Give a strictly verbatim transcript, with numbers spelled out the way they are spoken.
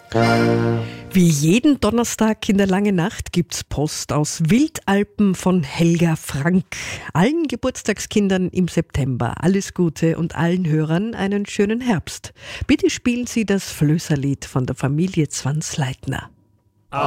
Wie jeden Donnerstag in der Langen Nacht gibt's Post aus Wildalpen von Helga Frank. Allen Geburtstagskindern im September alles Gute und allen Hörern einen schönen Herbst. Bitte spielen Sie das Flößerlied von der Familie Zwansleitner.